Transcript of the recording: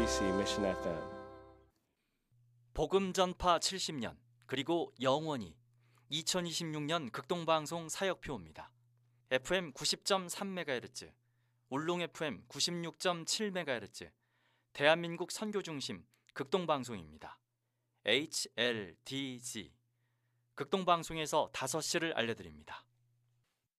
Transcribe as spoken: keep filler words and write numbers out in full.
엠비씨 Mission 에프엠. 복음 전파 칠십 년 그리고 영원히 이천이십육 년 극동방송 사역표입니다. 에프엠 구십 점 삼 메가헤르츠, 울릉 에프엠 구십육 점 칠 메가헤르츠, 대한민국 선교중심 극동방송입니다. 에이치엘디지 극동방송에서 다섯 시를 알려드립니다.